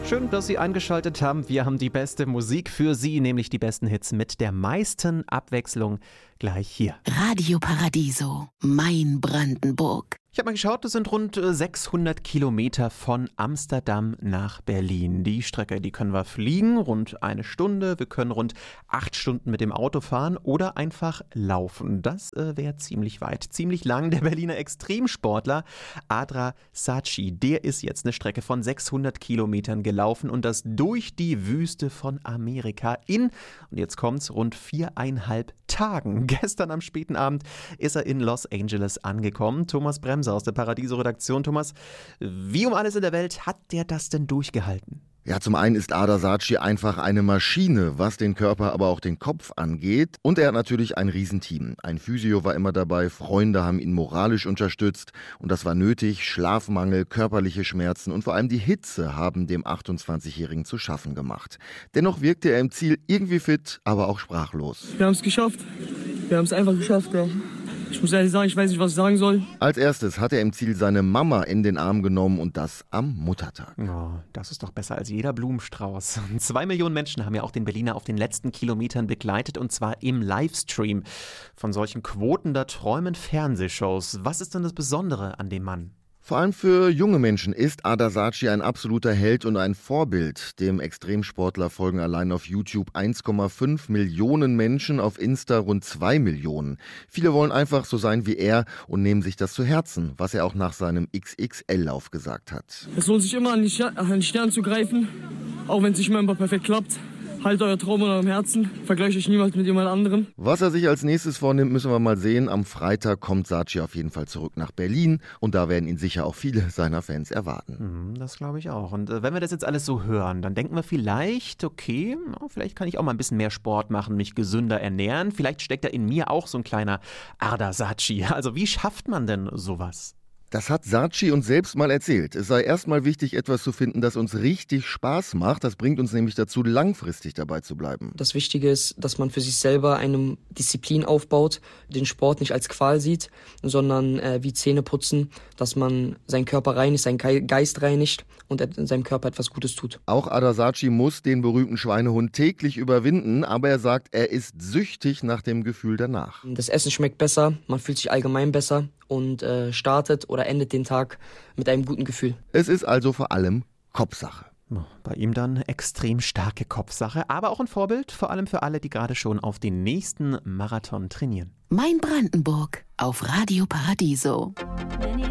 Schön, dass Sie eingeschaltet haben. Wir haben die beste Musik für Sie, nämlich die besten Hits mit der meisten Abwechslung gleich hier. Radio Paradiso, mein Brandenburg. Ich habe mal geschaut, das sind rund 600 Kilometer von Amsterdam nach Berlin. Die Strecke, die können wir fliegen, rund eine Stunde. Wir können rund 8 Stunden mit dem Auto fahren oder einfach laufen. Das wäre ziemlich weit, ziemlich lang. Der Berliner Extremsportler Adra Saci, der ist jetzt eine Strecke von 600 Kilometern gelaufen und das durch die Wüste von Amerika in, und jetzt kommt's, rund 4,5 Tagen. Gestern am späten Abend ist er in Los Angeles angekommen. Thomas Bremser aus der Paradiso-Redaktion. Thomas, wie um alles in der Welt hat der das denn durchgehalten? Ja, zum einen ist Adra Saci einfach eine Maschine, was den Körper, aber auch den Kopf angeht. Und er hat natürlich ein Riesenteam. Ein Physio war immer dabei, Freunde haben ihn moralisch unterstützt. Und das war nötig. Schlafmangel, körperliche Schmerzen und vor allem die Hitze haben dem 28-Jährigen zu schaffen gemacht. Dennoch wirkte er im Ziel irgendwie fit, aber auch sprachlos. Wir haben es geschafft. Wir haben es einfach geschafft, ja. Ich muss ehrlich sagen, ich weiß nicht, was ich sagen soll. Als erstes hat er im Ziel seine Mama in den Arm genommen und das am Muttertag. Oh, das ist doch besser als jeder Blumenstrauß. 2 Millionen Menschen haben ja auch den Berliner auf den letzten Kilometern begleitet und zwar im Livestream. Von solchen Quoten, da träumen Fernsehshows. Was ist denn das Besondere an dem Mann? Vor allem für junge Menschen ist Adra Saci ein absoluter Held und ein Vorbild. Dem Extremsportler folgen allein auf YouTube 1,5 Millionen Menschen, auf Insta rund 2 Millionen. Viele wollen einfach so sein wie er und nehmen sich das zu Herzen, was er auch nach seinem XXL-Lauf gesagt hat. Es lohnt sich immer an die Sterne zu greifen, auch wenn es nicht immer perfekt klappt. Haltet euer Traum in eurem Herzen, vergleicht euch niemals mit jemand anderem. Was er sich als nächstes vornimmt, müssen wir mal sehen. Am Freitag kommt Saci auf jeden Fall zurück nach Berlin und da werden ihn sicher auch viele seiner Fans erwarten. Das glaube ich auch. Und wenn wir das jetzt alles so hören, dann denken wir vielleicht, okay, vielleicht kann ich auch mal ein bisschen mehr Sport machen, mich gesünder ernähren. Vielleicht steckt da in mir auch so ein kleiner Adra Saci. Also wie schafft man denn sowas? Das hat Saci uns selbst mal erzählt. Es sei erstmal wichtig, etwas zu finden, das uns richtig Spaß macht. Das bringt uns nämlich dazu, langfristig dabei zu bleiben. Das Wichtige ist, dass man für sich selber eine Disziplin aufbaut, den Sport nicht als Qual sieht, sondern wie Zähne putzen, dass man seinen Körper reinigt, seinen Geist reinigt und seinem Körper etwas Gutes tut. Auch Adra Saci muss den berühmten Schweinehund täglich überwinden, aber er sagt, er ist süchtig nach dem Gefühl danach. Das Essen schmeckt besser, man fühlt sich allgemein besser und startet oder endet den Tag mit einem guten Gefühl. Es ist also vor allem Kopfsache. Bei ihm dann extrem starke Kopfsache, aber auch ein Vorbild, vor allem für alle, die gerade schon auf den nächsten Marathon trainieren. Mein Brandenburg auf Radio Paradiso.